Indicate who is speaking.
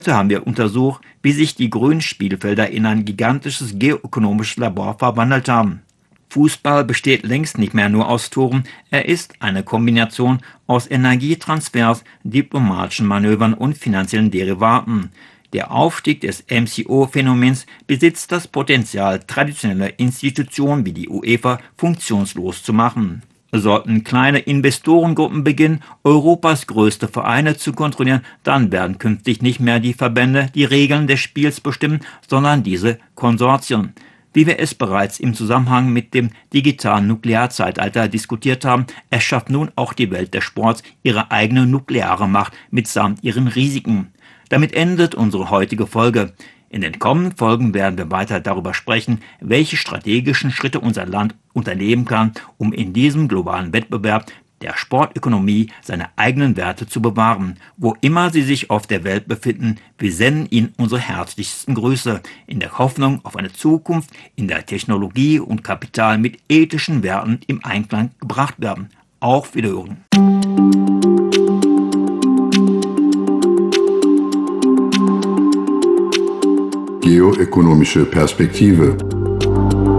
Speaker 1: Heute haben wir untersucht, wie sich die grünen Spielfelder in ein gigantisches geoökonomisches Labor verwandelt haben. Fußball besteht längst nicht mehr nur aus Toren, er ist eine Kombination aus Energietransfers, diplomatischen Manövern und finanziellen Derivaten. Der Aufstieg des MCO-Phänomens besitzt das Potenzial, traditionelle Institutionen wie die UEFA funktionslos zu machen. Sollten kleine Investorengruppen beginnen, Europas größte Vereine zu kontrollieren, dann werden künftig nicht mehr die Verbände die Regeln des Spiels bestimmen, sondern diese Konsortien. Wie wir es bereits im Zusammenhang mit dem digitalen Nuklearzeitalter diskutiert haben, erschafft nun auch die Welt des Sports ihre eigene nukleare Macht mitsamt ihren Risiken. Damit endet unsere heutige Folge. In den kommenden Folgen werden wir weiter darüber sprechen, welche strategischen Schritte unser Land unternehmen kann, um in diesem globalen Wettbewerb der Sportökonomie seine eigenen Werte zu bewahren. Wo immer Sie sich auf der Welt befinden, wir senden Ihnen unsere herzlichsten Grüße, in der Hoffnung auf eine Zukunft, in der Technologie und Kapital mit ethischen Werten im Einklang gebracht werden. Auf Wiederhören.
Speaker 2: Geoökonomische Perspektive.